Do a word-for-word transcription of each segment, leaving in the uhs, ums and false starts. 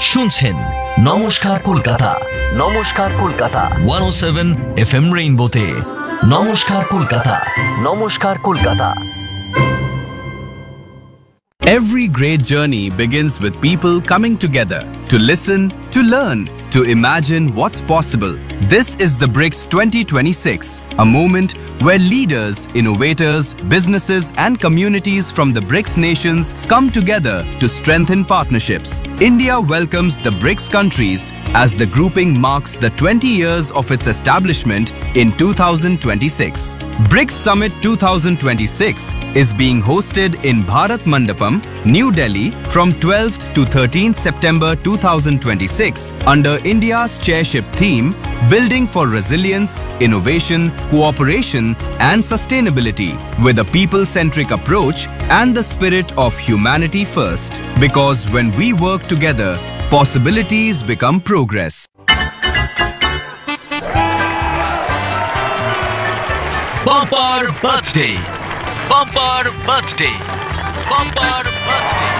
শুনছেন নমস্কার কলকাতা, নমস্কার কলকাতা ওয়ান ও সেভেন এফ এম রেইনবোতে। নমস্কার কলকাতা, নমস্কার Kolkata. Every great journey begins with people coming together to listen, to learn, to imagine what's possible. This is the BRICS twenty twenty-six, a moment where leaders, innovators, businesses and communities from the BRICS nations come together to strengthen partnerships. India welcomes the BRICS countries as the grouping marks the twenty years of its establishment in two thousand twenty-six. BRICS Summit twenty twenty-six is being hosted in Bharat Mandapam, New Delhi from twelfth to thirteenth September two thousand twenty-six under India's chairship theme Building for Resilience, Innovation, Cooperation and Sustainability with a people-centric approach and the spirit of humanity first. Because when we work together, possibilities become progress. Bumper birthday, bumper birthday, bumper birthday,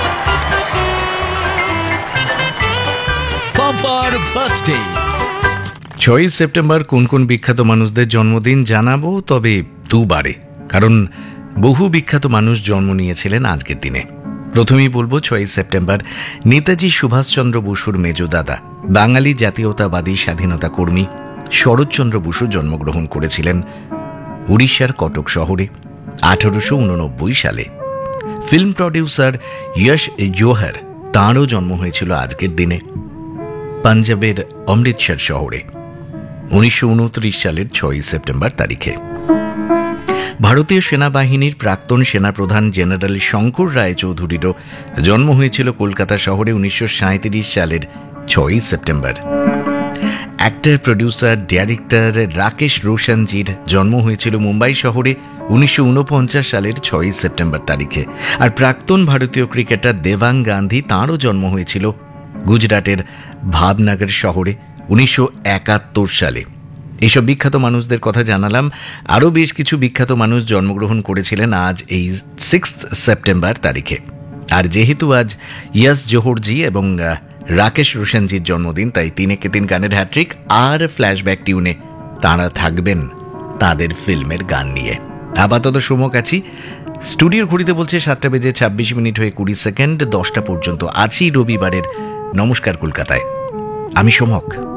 bumper birthday. ছয়ই September কোন কোন বিখ্যাত মানুষদের জন্মদিন জানাবো, তবে দুবারে, কারণ বহু বিখ্যাত মানুষ জন্ম নিয়েছিলেন আজকের দিনে। প্রথমেই বলবো ছয়ই সেপ্টেম্বর নেতাজি সুভাষচন্দ্র বসুর মেজদাদা বাঙালি জাতীয়তাবাদী স্বাধীনতা কর্মী শরৎচন্দ্র বসু জন্মগ্রহণ করেছিলেন উড়িষ্যার কটক শহরে আঠারোশো উননব্বই সালে। ফিল্ম প্রডিউসার যশ জোহর, তাঁরও জন্ম হয়েছিল আজকের দিনে পাঞ্জাবের অমৃতসর শহরে উনিশশো উনত্রিশ সালের ছয়ই সেপ্টেম্বর তারিখে। ভারতীয় সেনাবাহিনীর প্রাক্তন সেনাপ্রধান জেনারেল শঙ্কর রায় চৌধুরীরও জন্ম হয়েছিল কলকাতা শহরে উনিশশো সাঁত্রিশ সালের ছয়ই September. Actor, producer, director Rakesh রোশনজির জন্ম হয়েছিল মুম্বাই শহরে উনিশশো উনপঞ্চাশ সালের ছয়ই সেপ্টেম্বর তারিখে। আর প্রাক্তন ভারতীয় ক্রিকেটার দেবাং গান্ধী, তাঁরও জন্ম হয়েছিল গুজরাটের ভাবনগর শহরে উনিশশো একাত্তর সালে। এইসব বিখ্যাত মানুষদের কথা জানালাম। আরও বেশ কিছু বিখ্যাত মানুষ জন্মগ্রহণ করেছিলেন আজ এই সিক্সথ সেপ্টেম্বর তারিখে। আর যেহেতু আজ যশ জোহরজি এবং রাকেশ রোশনজির জন্মদিন, তাই তিনেকে তিন গানের হ্যাট্রিক আর ফ্ল্যাশব্যাক টিউনে তাঁরা থাকবেন তাদের ফিল্মের গান নিয়ে। আপাতত সমক আছি, স্টুডিওর ঘড়িতে বলছে সাতটা বেজে ছাব্বিশ মিনিট হয়ে কুড়ি সেকেন্ড। দশটা পর্যন্ত আছি রবিবারের নমস্কার কলকাতায়। আমি সমক।